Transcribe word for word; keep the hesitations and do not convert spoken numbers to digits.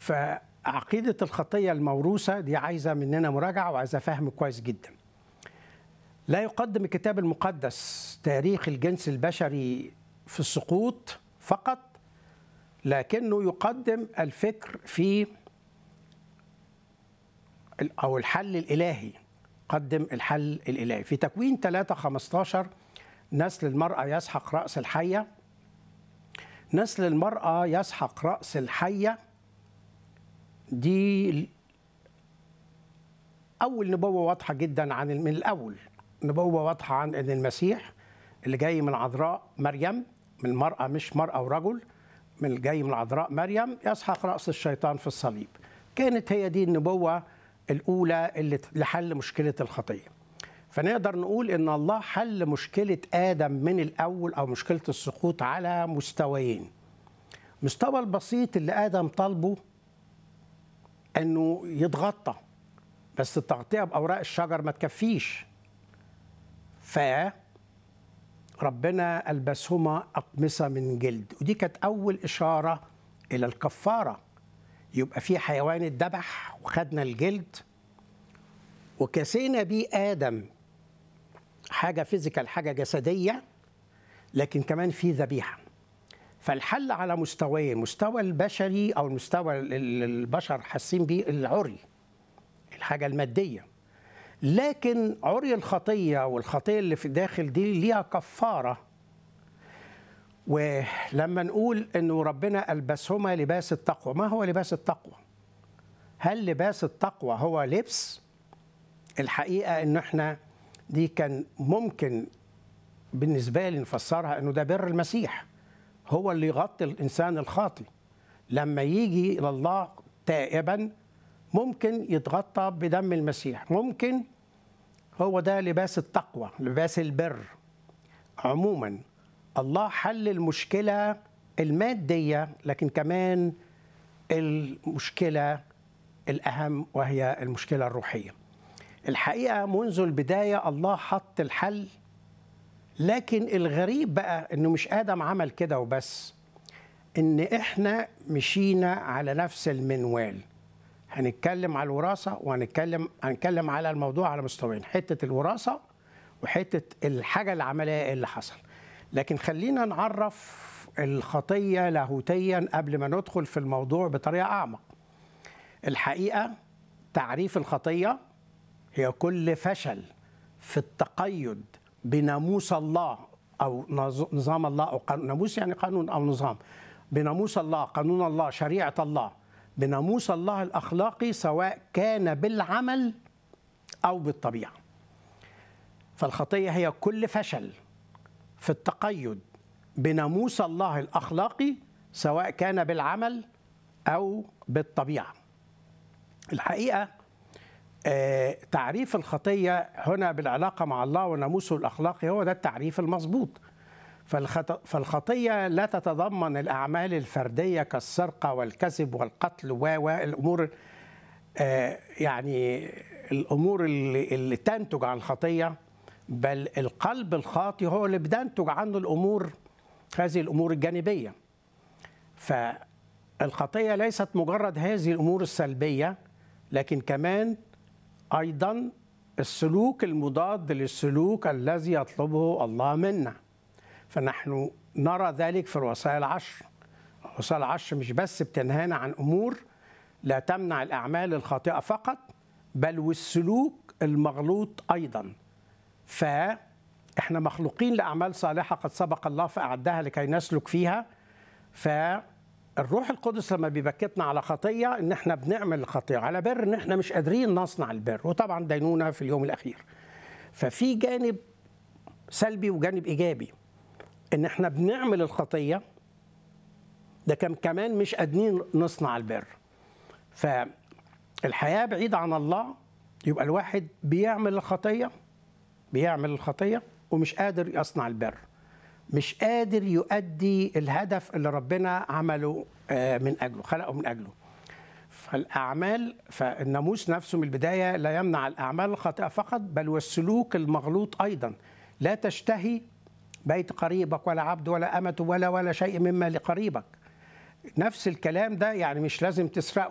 فعقيدة الخطية الموروثة دي عايزة مننا مراجعة وعايزة فهم كويس جدا. لا يقدم الكتاب المقدس تاريخ الجنس البشري في السقوط فقط، لكنه يقدم الفكر في أو الحل الإلهي. قدم الحل الإلهي في تكوين ثلاثة خمستاشر: نسل المرأة يسحق رأس الحية. نسل المرأة يسحق رأس الحية دي أول نبوة واضحة جدا عن من الأول، نبوة واضحة عن أن المسيح اللي جاي من عذراء مريم، من مرأة مش مرأة ورجل، من الجاي من عذراء مريم يسحق رأس الشيطان في الصليب. كانت هي دي النبوة الأولى اللي لحل مشكلة الخطية. فنقدر نقول إن الله حل مشكلة آدم من الأول أو مشكلة السقوط على مستويين. مستوى البسيط اللي آدم طلبه إنه يتغطى، بس التغطية بأوراق الشجر ما تكفيش، فربنا ألبسهما أقمصة من جلد، ودي كانت أول إشارة إلى الكفارة. يبقى في حيوان اتذبح وخدنا الجلد وكسينا بيه آدم، حاجة فيزيكال، حاجة جسدية، لكن كمان في ذبيحة. فالحل على مستويين: مستوى البشري أو المستوى البشر حاسين بيه العري، الحاجة المادية، لكن عري الخطية والخطية اللي في الداخل دي ليها كفارة. ولما نقول إنه ربنا ألبسهما لباس التقوى، ما هو لباس التقوى؟ هل لباس التقوى هو لبس؟ الحقيقة إنه إحنا دي كان ممكن بالنسبة لي نفسرها إنه ده بر المسيح، هو اللي يغطي الإنسان الخاطي. لما يجي إلى الله تائبا ممكن يتغطى بدم المسيح، ممكن هو ده لباس التقوى، لباس البر. عموما الله حل المشكلة المادية، لكن كمان المشكلة الأهم وهي المشكلة الروحية. الحقيقة منذ البداية الله حط الحل، لكن الغريب بقى إنه مش آدم عمل كده وبس، إن إحنا مشينا على نفس المنوال. هنتكلم على الوراثة وهنتكلم هنتكلم على الموضوع على مستويين: حتة الوراثة وحتة الحاجة العملية اللي حصل. لكن خلينا نعرف الخطية لاهوتيا قبل ما ندخل في الموضوع بطريقة أعمق. الحقيقة تعريف الخطية هي كل فشل في التقيد بناموس الله أو نظام الله، أو ناموس يعني قانون أو نظام، بناموس الله، قانون الله، شريعة الله، بناموس الله الأخلاقي، سواء كان بالعمل أو بالطبيعة. فالخطية هي كل فشل في التقيد بناموس الله الأخلاقي، سواء كان بالعمل أو بالطبيعة. الحقيقة آه تعريف الخطية هنا بالعلاقة مع الله وناموسه الأخلاقي هو ده التعريف المضبوط. فالخطية لا تتضمن الأعمال الفردية كالسرقة والكذب والقتل والأمور آه يعني الأمور اللي, اللي تنتج عن الخطية، بل القلب الخاطئ هو اللي بتنتج عنه الأمور، هذه الأمور الجانبية. فالخطية ليست مجرد هذه الأمور السلبية، لكن كمان أيضا السلوك المضاد للسلوك الذي يطلبه الله منا. فنحن نرى ذلك في الوصايا العشر. الوصايا العشر مش بس بتنهانا عن أمور لا تمنع الأعمال الخاطئة فقط، بل والسلوك المغلوط أيضا. فإحنا مخلوقين لأعمال صالحة قد سبق الله فأعدها لكي نسلك فيها. فالروح القدس لما بيبكتنا على خطية إن إحنا بنعمل الخطية، على بر إن إحنا مش قادرين نصنع البر، وطبعا دينونة في اليوم الأخير. ففي جانب سلبي وجانب إيجابي، إن إحنا بنعمل الخطية ده كمان مش قادرين نصنع البر. فالحياة بعيدة عن الله، يبقى الواحد بيعمل الخطية بيعمل الخطية ومش قادر يصنع البر، مش قادر يؤدي الهدف اللي ربنا عمله من أجله، خلقه من أجله. فالأعمال، فالناموس نفسه من البداية لا يمنع الأعمال الخاطئة فقط، بل والسلوك المغلوط أيضا. لا تشتهي بيت قريبك ولا عبد ولا أمة ولا ولا شيء مما لقريبك. نفس الكلام ده، يعني مش لازم تسرق